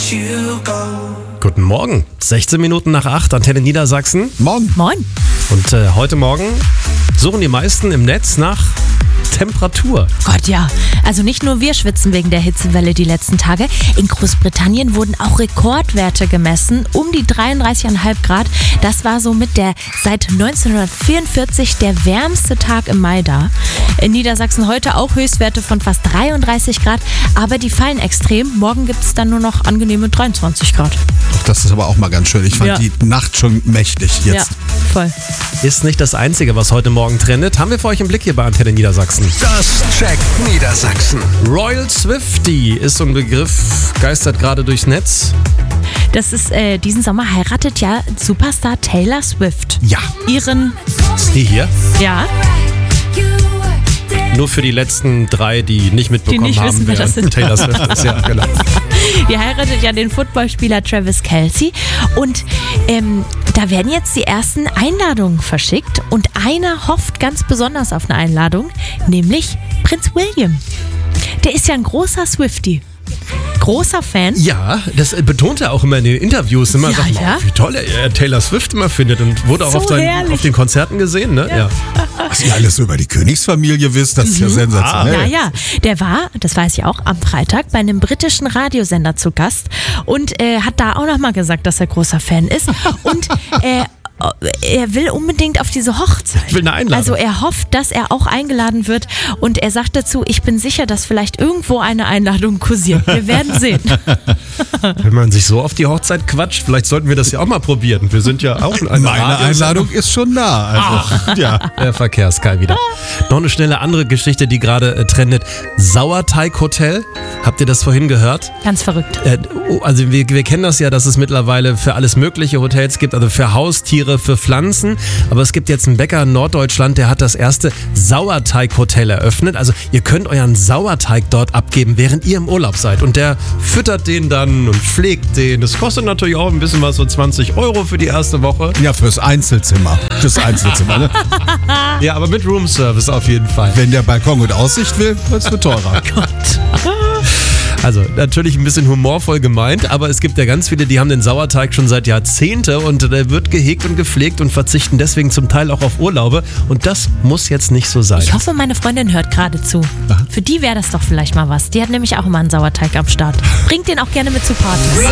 Guten Morgen, 16 Minuten nach 8, Antenne Niedersachsen. Morgen. Moin. Und heute Morgen suchen die meisten im Netz nach Temperatur. Gott, ja. Also nicht nur wir schwitzen wegen der Hitzewelle die letzten Tage. In Großbritannien wurden auch Rekordwerte gemessen, um die 33,5 Grad. Das war somit der seit 1944 der wärmste Tag im Mai da. In Niedersachsen heute auch Höchstwerte von fast 33 Grad, aber die fallen extrem. Morgen gibt es dann nur noch angenehme 23 Grad. Das ist aber auch mal ganz schön. Ich fand die Nacht schon mächtig jetzt. Ja, voll. Ist nicht das Einzige, was heute Morgen trendet. Haben wir für euch im Blick hier bei Antenne Niedersachsen. Das checkt Niedersachsen. Royal Swiftie ist so ein Begriff, geistert gerade durchs Netz. Das ist, diesen Sommer heiratet ja Superstar Taylor Swift. Ja. Ihren, Ist die hier? ja, Nur für die letzten 3, die nicht mitbekommen Die nicht haben, wissen, wer wer das sind. Taylor Swift ist. Ja, genau. die heiratet ja den Footballspieler Travis Kelce. Und da werden jetzt die ersten Einladungen verschickt. Und einer hofft ganz besonders auf eine Einladung, nämlich Prinz William. Der ist ja ein großer Swiftie. Großer Fan. Ja, das betont er auch immer in den Interviews. Immer Ja, sagt, ja. wie toll er Taylor Swift immer findet und wurde auch So auf herrlich. den Konzerten gesehen. Ne? Ja. Was ihr alles so über die Königsfamilie wisst, das ist ja sensationell. Ja, der war, das weiß ich auch, am Freitag bei einem britischen Radiosender zu Gast und hat da auch nochmal gesagt, dass er großer Fan ist. Und er will unbedingt auf diese Hochzeit. Will eine Einladung. Also er hofft, dass er auch eingeladen wird und er sagt dazu, ich bin sicher, dass vielleicht irgendwo eine Einladung kursiert. Wir werden sehen. Wenn man sich so auf die Hochzeit quatscht, vielleicht sollten wir das ja auch mal probieren. Wir sind ja auch eine Meine Einladung ist schon da. Also, ja. Der Verkehrskai wieder. Noch eine schnelle andere Geschichte, die gerade trendet. Sauerteig-Hotel. Habt ihr das vorhin gehört? Ganz verrückt. Also wir kennen das ja, dass es mittlerweile für alles mögliche Hotels gibt, also für Haustiere, für Pflanzen. Aber es gibt jetzt einen Bäcker in Norddeutschland, der hat das erste Sauerteig-Hotel eröffnet. Also ihr könnt euren Sauerteig dort abgeben, während ihr im Urlaub seid. Und der füttert den dann und pflegt den. Das kostet natürlich auch ein bisschen was, so 20 € für die erste Woche. Ja, fürs Einzelzimmer. Ne? Ja, aber mit Roomservice auf jeden Fall. Wenn der Balkon mit Aussicht will, wird es teurer. Also natürlich ein bisschen humorvoll gemeint, aber es gibt ja ganz viele, die haben den Sauerteig schon seit Jahrzehnten und der wird gehegt und gepflegt und verzichten deswegen zum Teil auch auf Urlaube und das muss jetzt nicht so sein. Ich hoffe, meine Freundin hört gerade zu. Für die wäre das doch vielleicht mal was. Die hat nämlich auch immer einen Sauerteig am Start. Bringt den auch gerne mit zu Partys.